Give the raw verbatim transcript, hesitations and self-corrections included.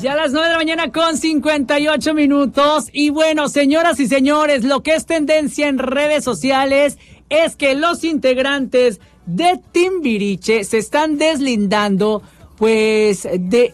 Ya a las nueve de la mañana con cincuenta y ocho minutos. Y bueno, señoras y señores, lo que es tendencia en redes sociales es que los integrantes de Timbiriche se están deslindando, pues, de